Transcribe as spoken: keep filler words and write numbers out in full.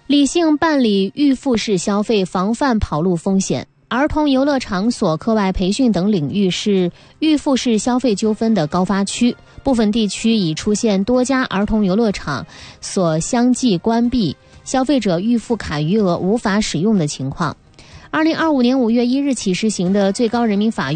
理性办理预付式消费，防范跑路风险。儿童游乐场所、课外培训等领域是预付式消费纠纷的高发区，部分地区已出现多家儿童游乐场所相继关闭，消费者预付卡余额无法使用的情况。二零二五年五月一日起施行的最高人民法院